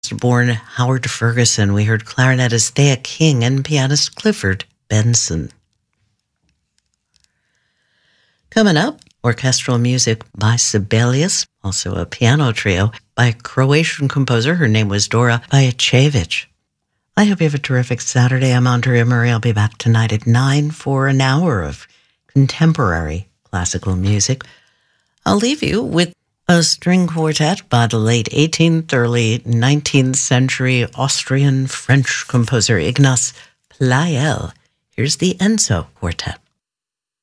Brooklyn-born Howard Ferguson. We heard clarinetist Thea King and pianist Clifford Benson. Coming up, orchestral music by Sibelius, also a piano trio by a Croatian composer. Her name was Dora Bajacevic. I hope you have a terrific Saturday. I'm Andrea Murray. I'll be back tonight at 9 for an hour of contemporary classical music. I'll leave you with a string quartet by the late 18th, early 19th century Austrian-French composer Ignaz Pleyel. Here's the Enzo Quartet.